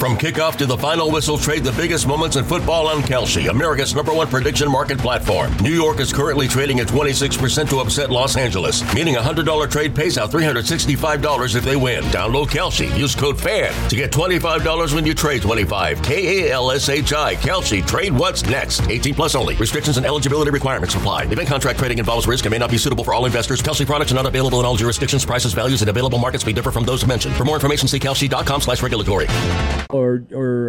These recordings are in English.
From kickoff to the final whistle, trade the biggest moments in football on Kalshi, America's #1 prediction market platform. New York is currently trading at 26% to upset Los Angeles, meaning a $100 trade pays out $365 if they win. Download Kalshi. Use code FAN to get $25 when you trade 25. KALSHI. Kalshi. Trade what's next. 18 plus only. Restrictions and eligibility requirements apply. Event contract trading involves risk and may not be suitable for all investors. Kalshi products are not available in all jurisdictions. Prices, values, and available markets may differ from those mentioned. For more information, see kalshi.com/regulatory. Or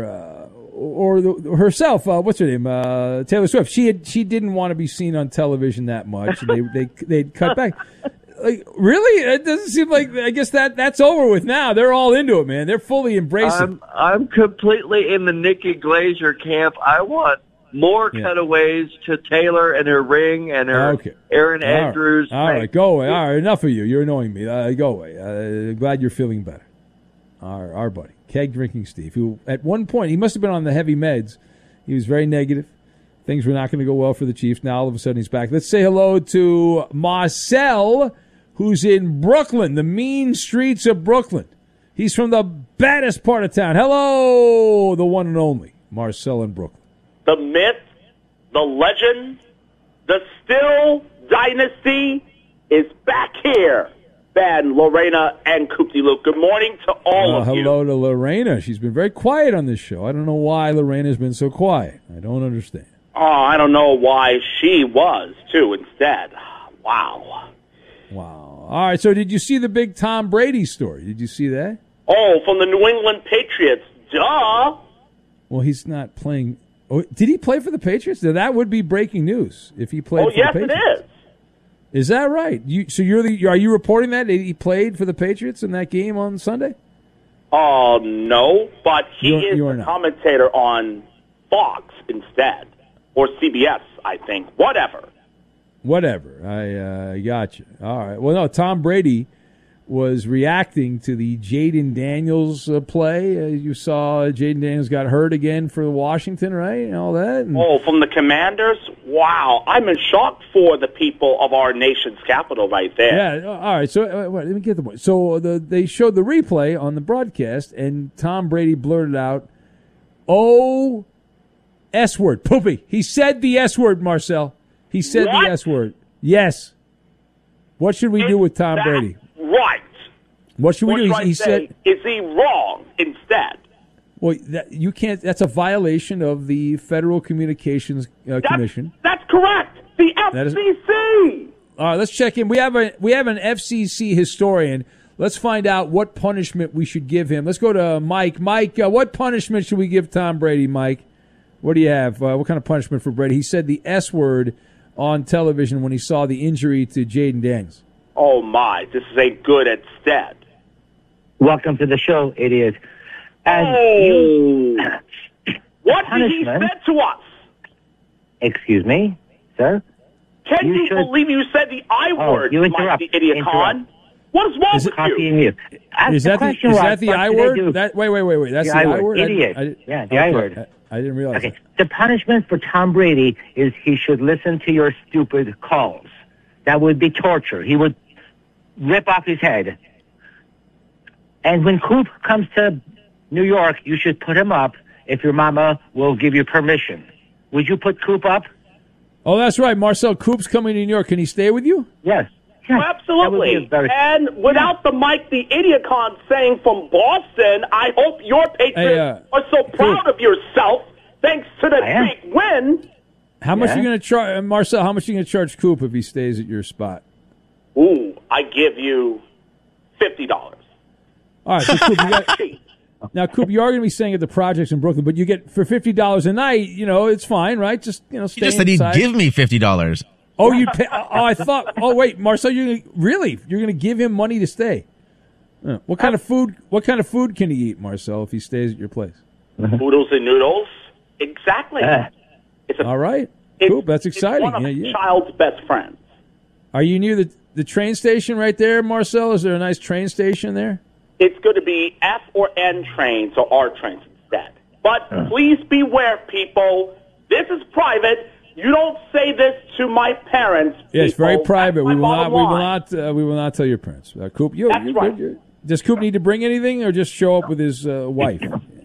herself, what's her name? Taylor Swift. She didn't want to be seen on television that much. They'd cut back. Like, really? It doesn't seem like. I guess that's over with now. They're all into it, man. They're fully embracing. I'm completely in the Nikki Glaser camp. I want more cutaways to Taylor and her ring and her Aaron Andrews. All right, go away. All right, enough of you. You're annoying me. Go away. Glad you're feeling better. Our buddy, keg drinking Steve, who at one point, he must have been on the heavy meds. He was very negative. Things were not going to go well for the Chiefs. Now all of a sudden he's back. Let's say hello to Marcel, who's in Brooklyn, the mean streets of Brooklyn. He's from the baddest part of town. Hello, the one and only Marcel in Brooklyn. The myth, the legend, the still dynasty is back here. Ben, Lorena, and Coop Luke. Good morning to all of you. Hello to Lorena. She's been very quiet on this show. I don't know why Lorena's been so quiet. I don't understand. Oh, I don't know why she was, too, instead. Wow. All right, so did you see the big Tom Brady story? Did you see that? Oh, from the New England Patriots. Duh. Well, he's not playing. Oh, did he play for the Patriots? Now, that would be breaking news if he played for the Patriots. Oh, yes, it is. Is that right? Are you reporting that he played for the Patriots in that game on Sunday? Oh, no, but he is a commentator on Fox instead, or CBS, I think. Whatever. I got you. All right. Well, no, Tom Brady was reacting to the Jaden Daniels play. You saw Jaden Daniels got hurt again for Washington, right, and all that. And from the Commanders? Wow. I'm in shock for the people of our nation's capital right there. Yeah, all right. So let me get the point. So they showed the replay on the broadcast, and Tom Brady blurted out, "Oh, S word, poopy." He said the S word, Marcel. He said the S word. Yes. What should we do with Tom Brady? Right. What should we do? He said, is he wrong instead? Well, you can't. That's a violation of the Federal Communications Commission. That's correct. The FCC. All right, let's check in. We have an FCC historian. Let's find out what punishment we should give him. Let's go to Mike. Mike, what punishment should we give Tom Brady, Mike? What do you have? What kind of punishment for Brady? He said the S word on television when he saw the injury to Jaden Daniels. Oh, my. This ain't good instead. Welcome to the show, idiot. What did he say to us? Excuse me, sir? Can you believe you said the I word, Mike the idiot con? What is wrong with you? Is that the I word? Wait. That's the I word? Idiot. The I word. I didn't realize that. The punishment for Tom Brady is he should listen to your stupid calls. That would be torture. He would rip off his head. And when Coop comes to New York, you should put him up if your mama will give you permission. Would you put Coop up? Oh, that's right. Marcel, Coop's coming to New York. Can he stay with you? Yes. Oh, absolutely. And without the Mike the Idiocon saying from Boston, I hope your Patriots are so proud of yourself thanks to the big win. How much are you going to charge, Marcel? How much are you going to charge Coop if he stays at your spot? Ooh, I give you $50. All right, so Coop, Coop, you are going to be staying at the projects in Brooklyn, but you get for $50 a night. It's fine, right? Just stay inside. He just said he'd give me $50. Oh, you pay? Oh, I thought. Oh, wait, Marcel, you're going to give him money to stay? What kind of food? What kind of food can he eat, Marcel, if he stays at your place? Oodles and noodles. Exactly. All right, Coop, that's exciting. It's one of my child's best friends. Are you near the train station right there, Marcel? Is there a nice train station there? It's going to be F or N trains or R trains instead. But please beware, people. This is private. You don't say this to my parents. Yeah, it's very private. We will not tell your parents. Coop, That's right. Does Coop need to bring anything, or just show up with his wife?